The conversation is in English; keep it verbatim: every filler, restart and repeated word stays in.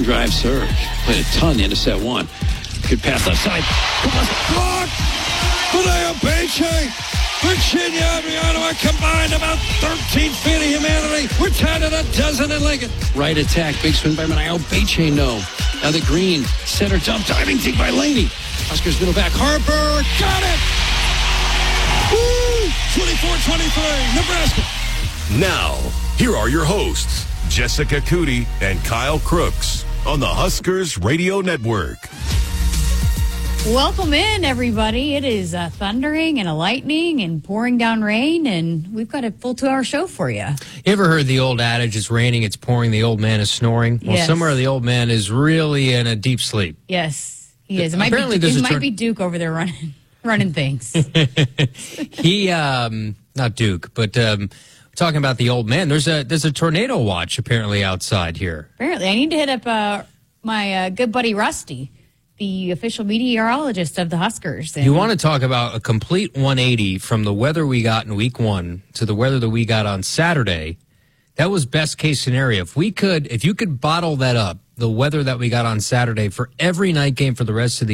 Line drive serve. Played a ton the end of set one. Good pass left side. Block! Vinaya Beche! Virginia Adriano are combined about thirteen feet of humanity. We're tied at a dozen in Lincoln. Right attack. Big swing by Vinaya Beche. No. Now the green. Center dump. Diving deep by Laney. Huskers middle back. Harper. Got it! Woo! twenty-four twenty-three. Nebraska. Now, here are your hosts, Jessica Cootie and Kyle Crooks on the Huskers Radio Network. Welcome in, everybody. It is uh, thundering and a lightning and pouring down rain, and we've got a full two-hour show for you. You ever heard the old adage, it's raining, it's pouring, the old man is snoring? Well, Yes. somewhere the old man is really in a deep sleep. Yes, he is. It might, Apparently be, there's it a might turn- be Duke over there running running things. He, um, not Duke, but um, talking about the old man, there's a there's a tornado watch apparently outside here. Apparently, I need to hit up uh, my uh, good buddy Rusty, the official meteorologist of the Huskers. And You want to talk about a complete one eighty from the weather we got in week one to the weather that we got on Saturday. That was best case scenario. If we could, if you could bottle that up, the weather that we got on Saturday for every night game for the rest of the